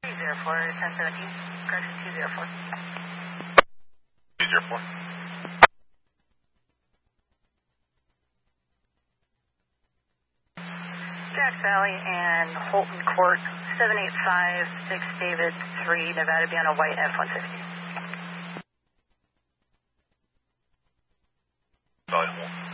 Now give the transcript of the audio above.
204, 1017, correction 204. 204. Jack Valley and Holton Court, 7856 David 3, Nevada, be on a white F-150. Volume 1.